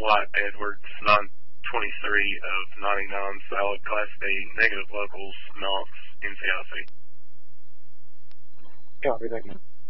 White Edwards, 923 of 99, solid Class D, negative locals, Knox, NCIC. Copy, thank you.